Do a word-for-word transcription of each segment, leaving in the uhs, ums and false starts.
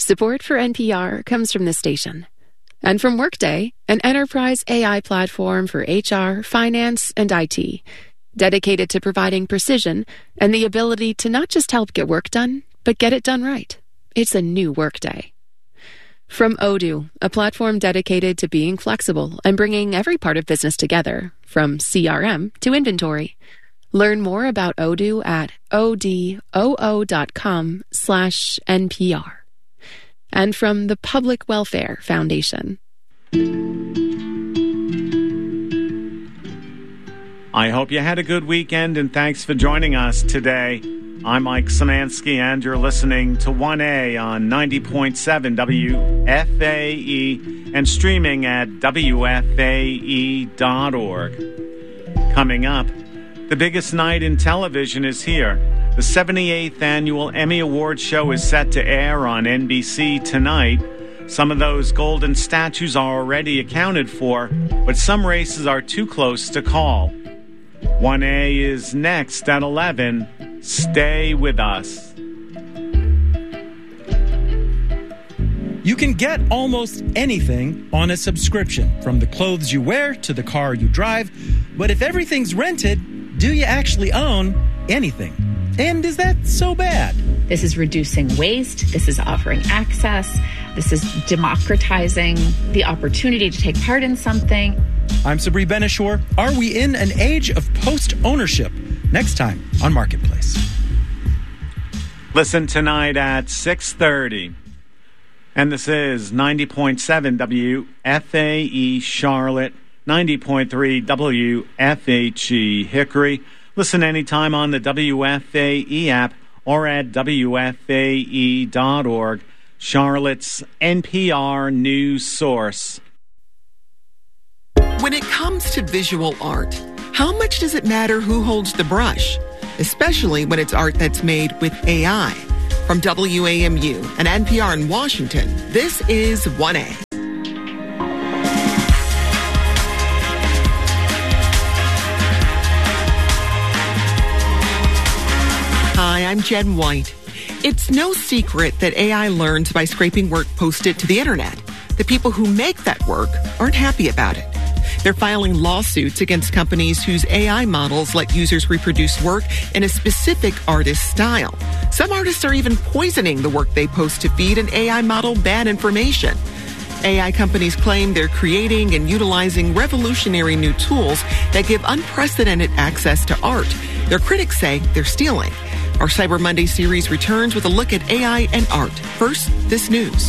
Support for N P R comes from the station and from Workday, an enterprise A I platform for H R, finance, and I T, dedicated to providing precision and the ability to not just help get work done, but get it done right. It's a new Workday. From Odoo, a platform dedicated to being flexible and bringing every part of business together, from C R M to inventory. Learn more about Odoo at odoo.com slash NPR. And from the Public Welfare Foundation. I hope you had a good weekend, and thanks for joining us today. I'm Mike Szymanski, and you're listening to one A on ninety point seven W F A E and streaming at W F A E dot org. Coming up, the biggest night in television is here. The seventy-eighth Annual Emmy Awards show is set to air on N B C tonight. Some of those golden statues are already accounted for, but some races are too close to call. one A is next at eleven. Stay with us. You can get almost anything on a subscription, from the clothes you wear to the car you drive. But if everything's rented, do you actually own anything? And is that so bad? This is reducing waste. This is offering access. This is democratizing the opportunity to take part in something. I'm Sabri Benishore. Are we in an age of post-ownership? Next time on Marketplace. Listen tonight at six thirty. And this is ninety point seven W F A E Charlotte, ninety point three W F H E Hickory. Listen anytime on the W F A E app or at W F A E dot org, Charlotte's N P R news source. When it comes to visual art, how much does it matter who holds the brush? Especially when it's art that's made with A I. From W A M U and N P R in Washington, this is one A. Hi, I'm Jen White. It's no secret that A I learns by scraping work posted to the internet. The people who make that work aren't happy about it. They're filing lawsuits against companies whose A I models let users reproduce work in a specific artist's style. Some artists are even poisoning the work they post to feed an A I model bad information. A I companies claim they're creating and utilizing revolutionary new tools that give unprecedented access to art. Their critics say they're stealing. Our Cyber Monday series returns with a look at A I and art. First, this news.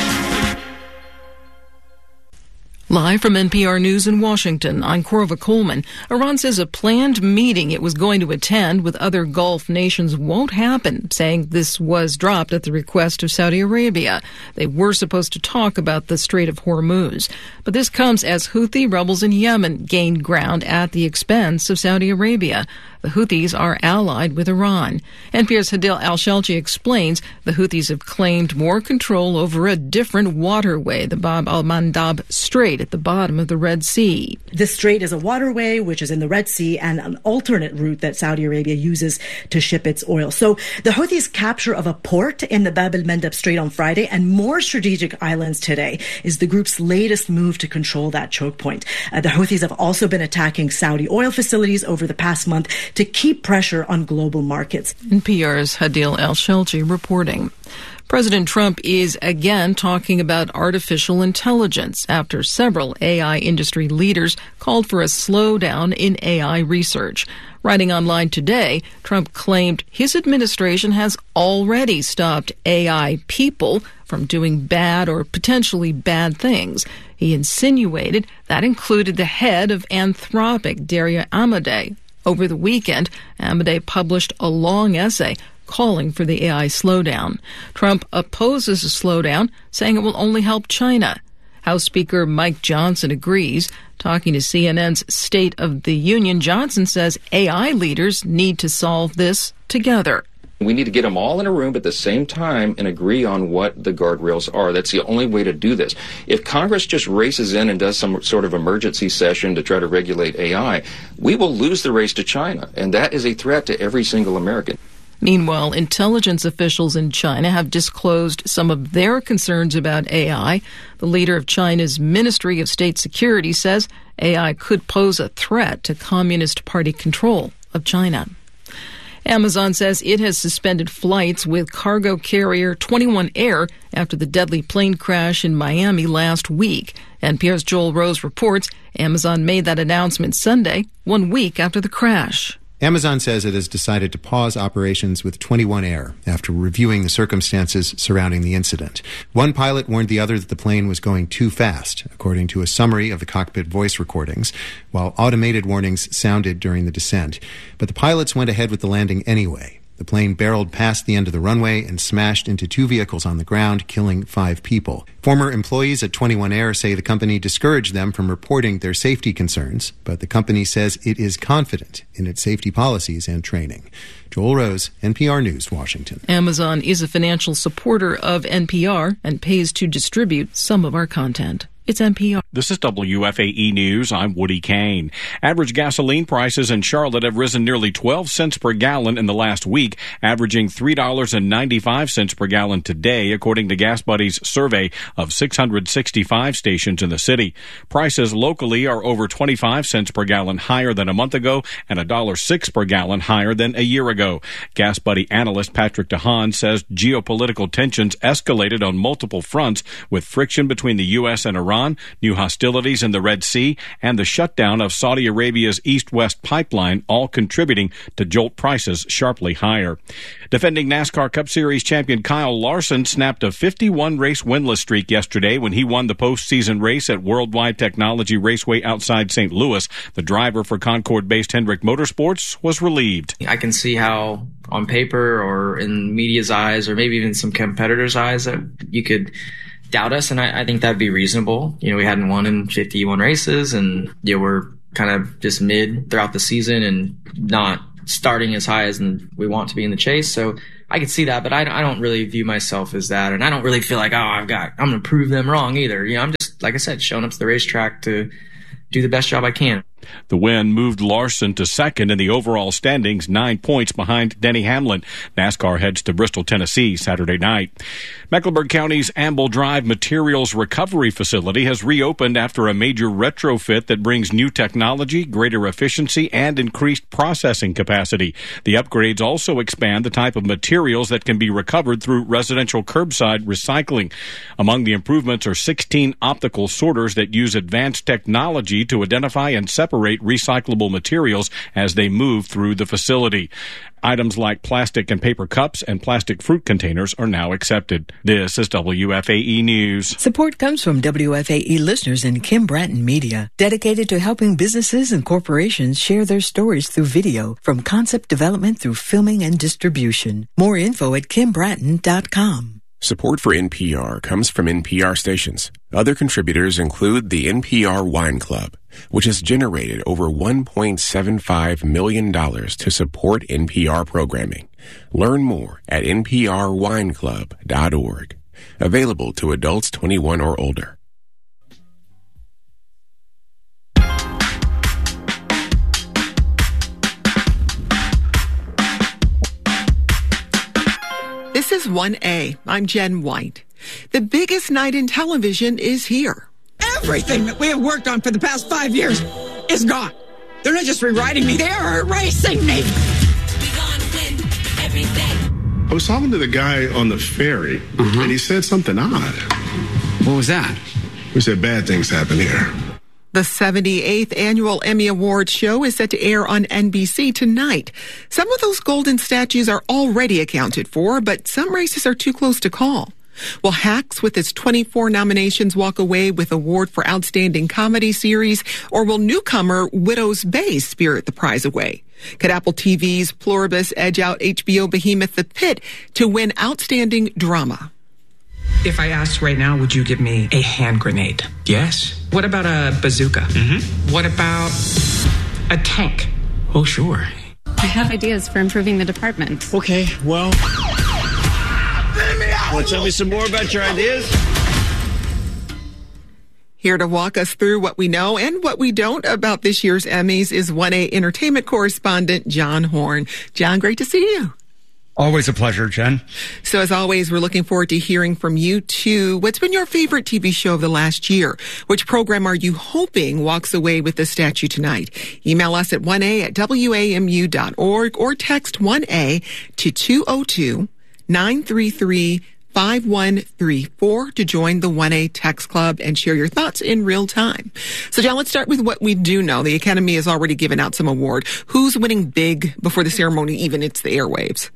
Live from N P R News in Washington, I'm Corva Coleman. Iran says a planned meeting it was going to attend with other Gulf nations won't happen, saying this was dropped at the request of Saudi Arabia. They were supposed to talk about the Strait of Hormuz. But this comes as Houthi rebels in Yemen gained ground at the expense of Saudi Arabia. The Houthis are allied with Iran. N P R's Hadil Al-Shelchi explains the Houthis have claimed more control over a different waterway, the Bab al-Mandab Strait at the bottom of the Red Sea. The strait is a waterway which is in the Red Sea and an alternate route that Saudi Arabia uses to ship its oil. So the Houthis' capture of a port in the Bab al-Mandab Strait on Friday and more strategic islands today is the group's latest move to control that choke point. Uh, the Houthis have also been attacking Saudi oil facilities over the past month to keep pressure on global markets. N P R's Hadil Al-Shelchi reporting. President Trump is again talking about artificial intelligence after several A I industry leaders called for a slowdown in A I research. Writing online today, Trump claimed his administration has already stopped A I people from doing bad or potentially bad things. He insinuated that included the head of Anthropic, Daria Amodei. Over the weekend, Amodei published a long essay calling for the A I slowdown. Trump opposes a slowdown, saying it will only help China. House Speaker Mike Johnson agrees. Talking to C N N's State of the Union, Johnson says A I leaders need to solve this together. We need to get them all in a room at the same time and agree on what the guardrails are. That's the only way to do this. If Congress just races in and does some sort of emergency session to try to regulate A I, we will lose the race to China, and that is a threat to every single American. Meanwhile, intelligence officials in China have disclosed some of their concerns about A I. The leader of China's Ministry of State Security says A I could pose a threat to Communist Party control of China. Amazon says it has suspended flights with cargo carrier twenty-one Air after the deadly plane crash in Miami last week. N P R's Joel Rose reports Amazon made that announcement Sunday, one week after the crash. Amazon says it has decided to pause operations with twenty-one Air after reviewing the circumstances surrounding the incident. One pilot warned the other that the plane was going too fast, according to a summary of the cockpit voice recordings, while automated warnings sounded during the descent. But the pilots went ahead with the landing anyway. The plane barreled past the end of the runway and smashed into two vehicles on the ground, killing five people. Former employees at twenty-one Air say the company discouraged them from reporting their safety concerns, but the company says it is confident in its safety policies and training. Joel Rose, N P R News, Washington. Amazon is a financial supporter of N P R and pays to distribute some of our content. It's N P R. This is W F A E News. I'm Woody Kane. Average gasoline prices in Charlotte have risen nearly twelve cents per gallon in the last week, averaging three dollars and ninety-five cents per gallon today, according to Gas Buddy's survey of six hundred sixty-five stations in the city. Prices locally are over twenty-five cents per gallon higher than a month ago and one dollar and six cents per gallon higher than a year ago. Gas Buddy analyst Patrick DeHaan says geopolitical tensions escalated on multiple fronts, with friction between the U S and Iran, new hostilities in the Red Sea, and the shutdown of Saudi Arabia's east-west pipeline, all contributing to jolt prices sharply higher. Defending NASCAR Cup Series champion Kyle Larson snapped a fifty-one race winless streak yesterday when he won the postseason race at Worldwide Technology Raceway outside Saint Louis. The driver for Concord-based Hendrick Motorsports was relieved. I can see how on paper or in media's eyes or maybe even some competitors' eyes that you could doubt us, and I, I think that'd be reasonable. You know, we hadn't won in fifty-one races, and you know, we're kind of just mid throughout the season and not starting as high as we want to be in the chase. So I could see that, but I, I don't really view myself as that, and I don't really feel like, oh, I've got, I'm going to prove them wrong either. You know, I'm just, like I said, showing up to the racetrack to do the best job I can. The win moved Larson to second in the overall standings, nine points behind Denny Hamlin. NASCAR heads to Bristol, Tennessee, Saturday night. Mecklenburg County's Amble Drive Materials Recovery Facility has reopened after a major retrofit that brings new technology, greater efficiency, and increased processing capacity. The upgrades also expand the type of materials that can be recovered through residential curbside recycling. Among the improvements are sixteen optical sorters that use advanced technology to identify and separate recyclable materials as they move through the facility. Items like plastic and paper cups and plastic fruit containers are now accepted. This is W F A E News. Support comes from W F A E listeners in Kim Bratton Media, dedicated to helping businesses and corporations share their stories through video, from concept development through filming and distribution. More info at kim bratton dot com. Support for N P R comes from N P R stations. Other contributors include the N P R Wine Club, which has generated over one point seven five million dollars to support N P R programming. Learn more at n p r wine club dot org. Available to adults twenty-one or older. This is one A. I'm Jen White. The biggest night in television is here. Everything that we have worked on for the past five years is gone. They're not just rewriting me, they are erasing me. I was talking to the guy on the ferry, uh-huh. and he said something odd. What was that? He said bad things happen here. The seventy-eighth Annual Emmy Awards show is set to air on N B C tonight. Some of those golden statues are already accounted for, but some races are too close to call. Will Hacks, with its twenty-four nominations, walk away with award for Outstanding Comedy Series, or will newcomer Widow's Bay spirit the prize away? Could Apple T V's Pluribus edge out H B O behemoth The Pit to win Outstanding Drama? If I asked right now, would you give me a hand grenade? Yes. What about a bazooka? Mm-hmm. What about a tank? Oh, sure. I have ideas for improving the department. Okay, well... Want to tell me some more about your ideas? Here to walk us through what we know and what we don't about this year's Emmys is one A entertainment correspondent John Horn. John, great to see you. Always a pleasure, Jen. So as always, we're looking forward to hearing from you too. What's been your favorite T V show of the last year? Which program are you hoping walks away with the statue tonight? Email us at one a at w a m u dot org or text one A to two oh two, nine three three, five one three four to join the one A Text Club and share your thoughts in real time. So, John, let's start with what we do know. The Academy has already given out some award. Who's winning big before the ceremony even hits the airwaves?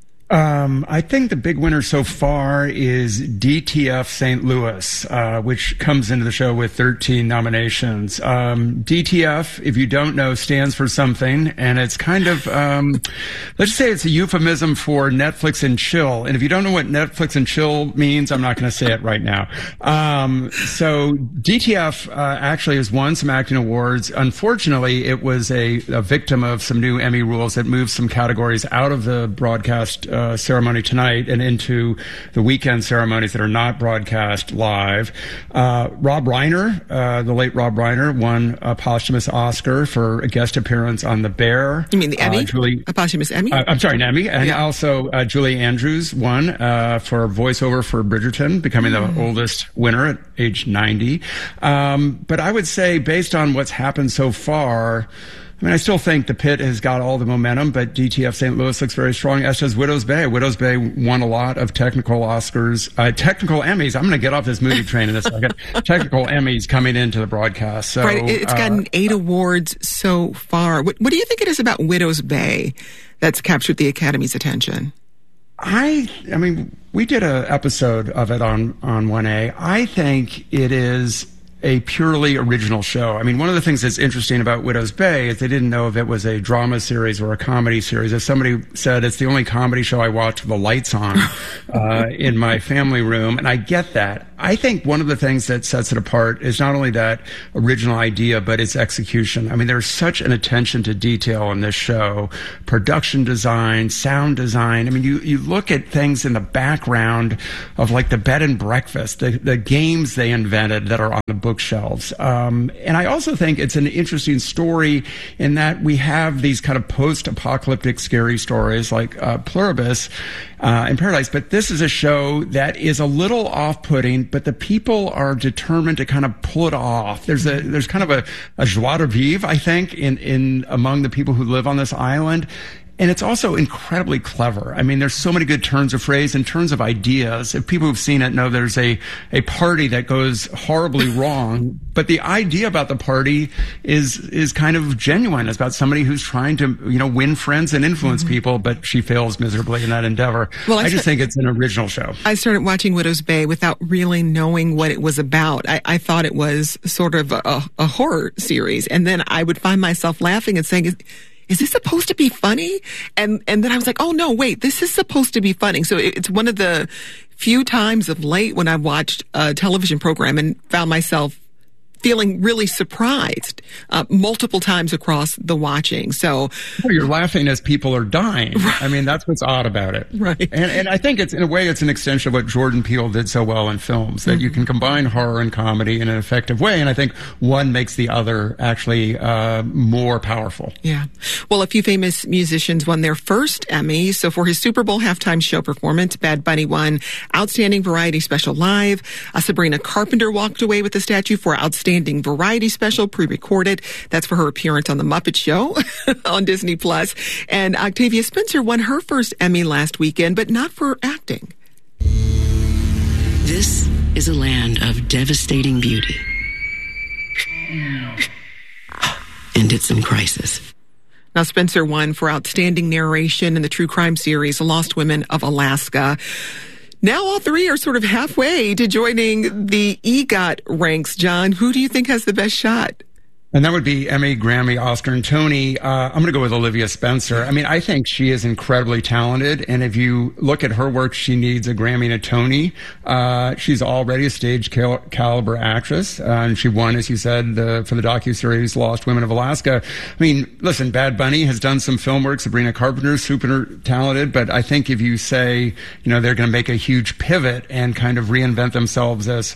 Um, I think the big winner so far is D T F Saint Louis, uh, which comes into the show with thirteen nominations. Um, D T F, if you don't know, stands for something, and it's kind of, um, let's just say it's a euphemism for Netflix and chill. And if you don't know what Netflix and chill means, I'm not going to say it right now. Um, so D T F uh, actually has won some acting awards. Unfortunately, it was a, a victim of some new Emmy rules that moved some categories out of the broadcast uh, Uh, ceremony tonight and into the weekend ceremonies that are not broadcast live. Uh, Rob Reiner, uh, the late Rob Reiner, won a posthumous Oscar for a guest appearance on The Bear. You mean the Emmy? Uh, Julie, a posthumous Emmy? Uh, I'm sorry, an Emmy. And yeah. also uh, Julie Andrews won uh, for voiceover for Bridgerton, becoming mm. the oldest winner at age ninety. Um, but I would say, based on what's happened so far, I mean, I still think the pit has got all the momentum, but D T F Saint Louis looks very strong, as does Widow's Bay. Widow's Bay won a lot of technical Oscars, uh, technical Emmys. I'm going to get off this movie train in a second. Technical Emmys coming into the broadcast. So, right. It's gotten uh, eight awards so far. What, what do you think it is about Widow's Bay that's captured the Academy's attention? I, I mean, we did an episode of it on, on one A. I think it is a purely original show. I mean, one of the things that's interesting about Widow's Bay is they didn't know if it was a drama series or a comedy series. If somebody said it's the only comedy show I watch with the lights on uh, in my family room, and I get that. I think one of the things that sets it apart is not only that original idea, but its execution. I mean, there's such an attention to detail in this show. Production design, sound design. I mean, you, you look at things in the background of like the bed and breakfast, the, the games they invented that are on the bookshelves. Um, and I also think it's an interesting story in that we have these kind of post-apocalyptic scary stories like uh, Pluribus uh, in Paradise, but this is a show that is a little off-putting, but the people are determined to kind of pull it off. There's a there's kind of a, a joie de vivre, I think, in, in among the people who live on this island. And it's also incredibly clever. I mean, there's so many good turns of phrase and turns of ideas. If people who've seen it know there's a, a party that goes horribly wrong, but the idea about the party is is kind of genuine. It's about somebody who's trying to, you know, win friends and influence mm-hmm. people, but she fails miserably in that endeavor. Well, I, I just st- think it's an original show. I started watching Widow's Bay without really knowing what it was about. I, I thought it was sort of a, a horror series, and then I would find myself laughing and saying, is this supposed to be funny? And and then I was like, oh, no, wait, this is supposed to be funny. So it's one of the few times of late when I watched a television program and found myself feeling really surprised uh, multiple times across the watching. So well, you're laughing as people are dying. Right. I mean, that's what's odd about it. Right. And, and I think it's, in a way, it's an extension of what Jordan Peele did so well in films, that mm-hmm. you can combine horror and comedy in an effective way. And I think one makes the other actually uh, more powerful. Yeah. Well, a few famous musicians won their first Emmy. So for his Super Bowl halftime show performance, Bad Bunny won Outstanding Variety Special Live. Uh, Sabrina Carpenter walked away with the statue for Outstanding Variety Special pre-recorded. That's for her appearance on The Muppet Show on Disney Plus. And Octavia Spencer won her first Emmy last weekend, but not for acting. This is a land of devastating beauty. And it's in crisis. Now, Spencer won for Outstanding Narration in the true crime series Lost Women of Alaska. Now all three are sort of halfway to joining the EGOT ranks. John, who do you think has the best shot? And that would be Emmy, Grammy, Oscar, and Tony. Uh, I'm going to go with Olivia Spencer. I mean, I think she is incredibly talented. And if you look at her work, she needs a Grammy and a Tony. Uh, she's already a stage cal- caliber actress. Uh, and she won, as you said, the, for the docuseries Lost Women of Alaska. I mean, listen, Bad Bunny has done some film work. Sabrina Carpenter, super talented. But I think if you say, you know, they're going to make a huge pivot and kind of reinvent themselves as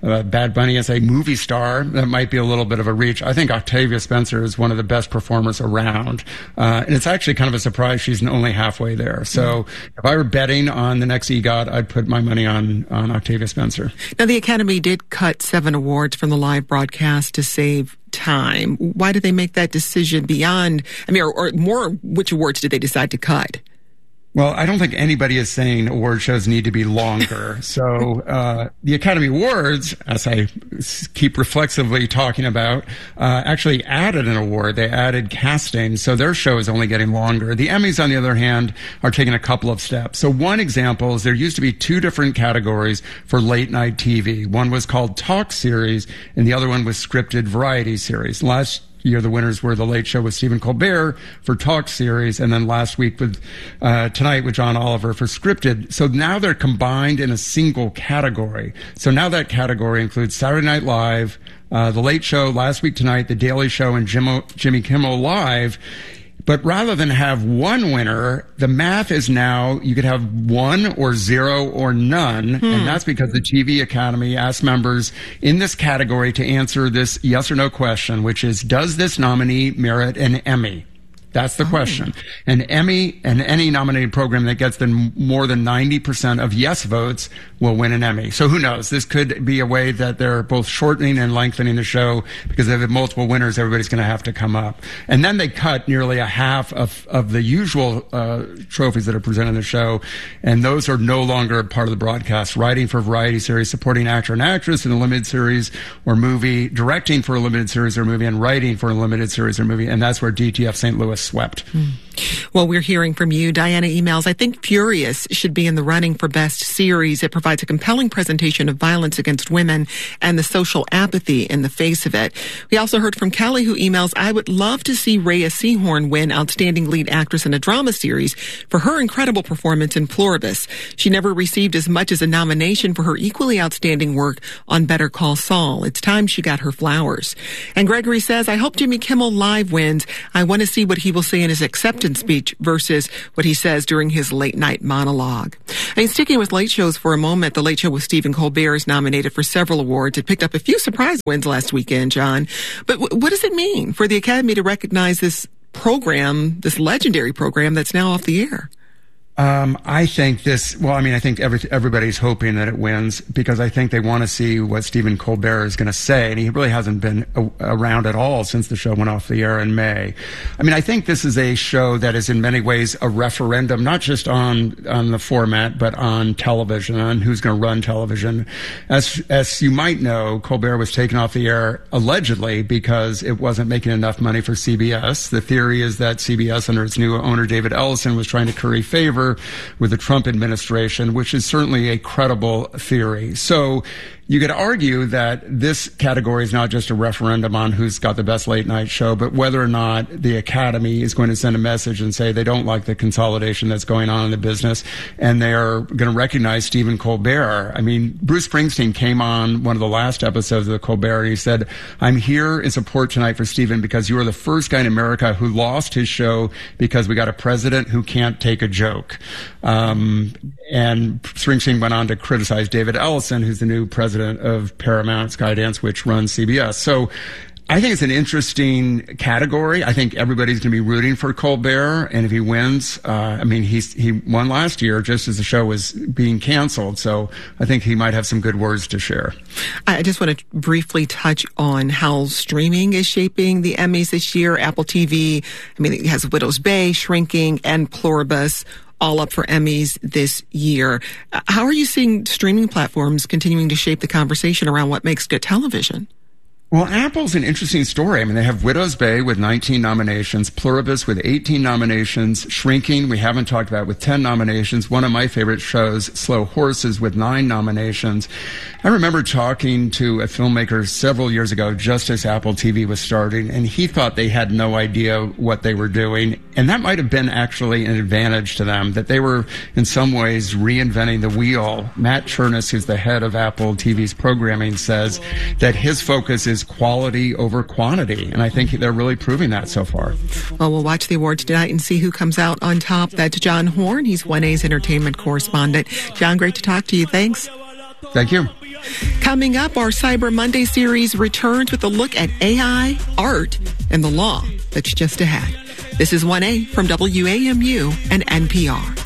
uh, Bad Bunny as a movie star, that might be a little bit of a reach. I think Octavia Spencer is one of the best performers around. Uh, and it's actually kind of a surprise she's only halfway there. So if I were betting on the next EGOT, I'd put my money on, on Octavia Spencer. Now, the Academy did cut seven awards from the live broadcast to save time. Why did they make that decision beyond, I mean, or, or more, which awards did they decide to cut? Well, I don't think anybody is saying award shows need to be longer. So uh, the Academy Awards, as I keep reflexively talking about, uh, actually added an award. They added casting, so their show is only getting longer. The Emmys, on the other hand, are taking a couple of steps. So one example is there used to be two different categories for late night T V. One was called Talk Series, and the other one was Scripted Variety Series. Last year, the winners were The Late Show with Stephen Colbert for Talk Series, and then last week with uh, Tonight with John Oliver for Scripted. So now they're combined in a single category. So now that category includes Saturday Night Live, uh, The Late Show, Last Week Tonight, The Daily Show, and Jimmo, Jimmy Kimmel Live. But rather than have one winner, the math is now you could have one or zero or none. Hmm. And that's because the T V Academy asked members in this category to answer this yes or no question, which is, does this nominee merit an Emmy? That's the question. An Emmy and any nominated program that gets them more than ninety percent of yes votes will win an Emmy. So who knows? This could be a way that they're both shortening and lengthening the show, because if they have multiple winners, everybody's going to have to come up. And then they cut nearly a half of, of the usual uh, trophies that are presented in the show, and those are no longer part of the broadcast. Writing for a variety series, supporting actor and actress in a limited series or movie, directing for a limited series or movie, and writing for a limited series or movie. And that's where D T F Saint Louis swept. Mm. Well, we're hearing from you. Diana emails, I think Furious should be in the running for Best Series. It provides a compelling presentation of violence against women and the social apathy in the face of it. We also heard from Kelly, who emails, I would love to see Rhea Seehorn win Outstanding Lead Actress in a Drama Series for her incredible performance in Pluribus. She never received as much as a nomination for her equally outstanding work on Better Call Saul. It's time she got her flowers. And Gregory says, I hope Jimmy Kimmel Live wins. I want to see what he will say in his acceptance speech versus what he says during his late night monologue. I mean, sticking with late shows for a moment, The Late Show with Stephen Colbert is nominated for several awards. It picked up a few surprise wins last weekend, John. But w- what does it mean for the Academy to recognize this program, this legendary program that's now off the air? Um, I think this, well, I mean, I think every, everybody's hoping that it wins, because I think they want to see what Stephen Colbert is going to say. And he really hasn't been a, around at all since the show went off the air in May. I mean, I think this is a show that is in many ways a referendum, not just on, on the format, but on television, on who's going to run television. As, as you might know, Colbert was taken off the air allegedly because it wasn't making enough money for C B S. The theory is that C B S, under its new owner, David Ellison, was trying to curry favor with the Trump administration, which is certainly a credible theory. So you could argue that this category is not just a referendum on who's got the best late night show, but whether or not the Academy is going to send a message and say they don't like the consolidation that's going on in the business, and they're going to recognize Stephen Colbert. I mean, Bruce Springsteen came on one of the last episodes of the Colbert, and he said, I'm here in support tonight for Stephen because you are the first guy in America who lost his show because we got a president who can't take a joke. Um, and Springsteen went on to criticize David Ellison, who's the new president of Paramount Skydance, which runs C B S. So I think it's an interesting category. I think everybody's going to be rooting for Colbert, and if he wins, uh, I mean, he's, he won last year just as the show was being canceled, so I think he might have some good words to share. I just want to briefly touch on how streaming is shaping the Emmys this year. Apple T V, I mean, it has Widow's Bay, Shrinking, and Pluribus, all up for Emmys this year. How are you seeing streaming platforms continuing to shape the conversation around what makes good television? Well, Apple's an interesting story. I mean, they have Widow's Bay with nineteen nominations, Pluribus with eighteen nominations, Shrinking, we haven't talked about, with ten nominations. One of my favorite shows, Slow Horses, with nine nominations. I remember talking to a filmmaker several years ago, just as Apple T V was starting, and he thought they had no idea what they were doing. And that might have been actually an advantage to them, that they were in some ways reinventing the wheel. Matt Chernis, who's the head of Apple T V's programming, says that his focus is quality over quantity. And I think they're really proving that so far. Well, we'll watch the awards tonight and see who comes out on top. That's John Horn. He's one A's entertainment correspondent. John, great to talk to you. Thanks. Thank you. Coming up, our Cyber Monday series returns with a look at A I, art, and the law that's just ahead. This is one A from W A M U and N P R.